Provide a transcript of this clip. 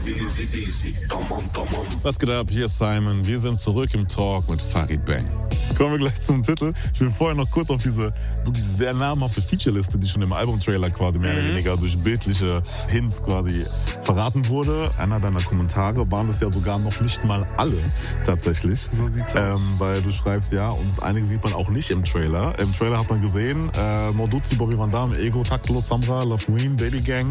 Was geht ab? Hier ist Simon. Wir sind zurück im Talk mit Farid Bang. Kommen wir gleich zum Titel. Ich will vorher noch kurz auf diese wirklich sehr namhafte Featureliste, die schon im Albumtrailer quasi mehr oder weniger durch bildliche Hints quasi verraten wurde. Einer deiner Kommentare waren das ja sogar noch nicht mal alle tatsächlich. So sieht's aus. Weil du schreibst ja, und einige sieht man auch nicht im Trailer. Im Trailer hat man gesehen, Morduzi, Bobby Van Dam, Ego, Taktlos, Samra, Lafouine, Baby Gang.